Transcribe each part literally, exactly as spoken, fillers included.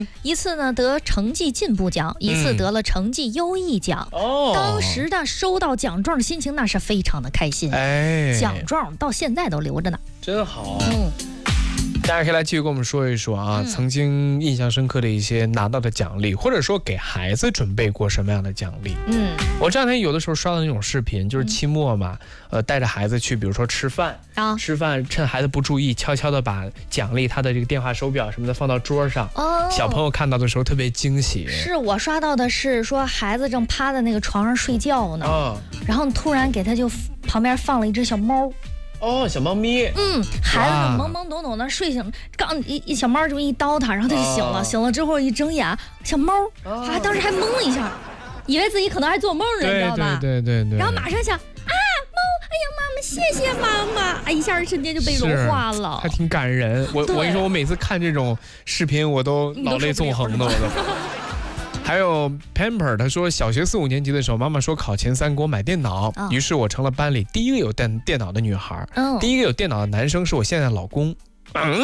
一次呢得成绩进步奖，一次得了成绩优异奖。 哦， 当时呢收到奖状的心情那是非常的开心。 哎， 奖状到现在都留着呢。 真好。 嗯。 大家可以来继续跟我们说一说啊，嗯、曾经印象深刻的一些拿到的奖励，或者说给孩子准备过什么样的奖励。嗯，我这两天有的时候刷到那种视频，就是期末嘛，嗯、呃，带着孩子去，比如说吃饭，啊，吃饭趁孩子不注意，悄悄的把奖励他的这个电话手表什么的放到桌上，哦，小朋友看到的时候特别惊喜。 是我刷到的是说孩子正趴在那个床上睡觉呢，哦，然后突然给他就旁边放了一只小猫。 哦，小猫咪， 嗯，孩子懵懵懂懂的睡醒，刚一一小猫这么一叨他，然后他就醒了，哦、醒了之后一睁眼，小猫，哦、还当时还懵了一下，以为自己可能还做梦呢，你知道吧？ 对对 对, 对, 对。 然后马上想啊，猫，哎呀，妈妈，谢谢妈妈，哎，一下瞬间就被融化了， 还挺感人。我我跟你说，我每次看这种视频，我都老泪纵横的，我都。还有 Pamper， 他说小学四五年级的时候，妈妈说考前三给我买电脑，哦、于是我成了班里第一个有电电脑的女孩，哦、第一个有电脑的男生是我现在的老公。嗯，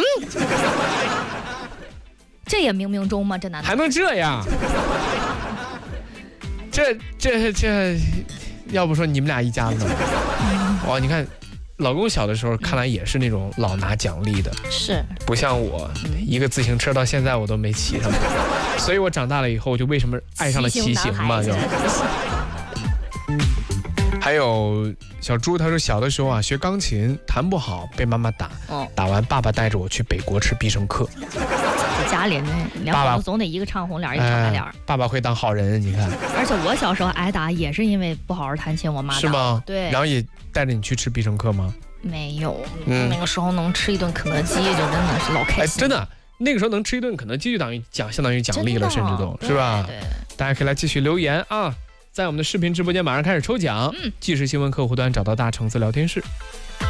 这也冥冥中吗？这男的还能这样？这这这，要不说你们俩一家子呢？哇，你看。老公小的时候看来也是那种老拿奖励的， 是不像我，一个自行车到现在我都没骑上过，所以我长大了以后我就为什么爱上了骑行嘛，就。还有小猪他说小的时候啊学钢琴弹不好被妈妈打，哦、打完爸爸带着我去北国吃必胜客。 家里呢，两口子总得一个唱红脸一个唱白脸、哎。 爸爸会当好人，你看。 而且我小时候挨打也是因为不好好弹琴，我妈打。 是吗？ 对。 然后也带着你去吃必胜客吗？ 没有，嗯、那个时候能吃一顿肯德基就真的是老开心。 哎，真的，那个时候能吃一顿肯德基就等于奖，相当于奖励了，甚至都是吧？ 对。 大家可以来继续留言啊，在我们的视频直播间马上开始抽奖。嗯，即时新闻客户端找到大橙子聊天室。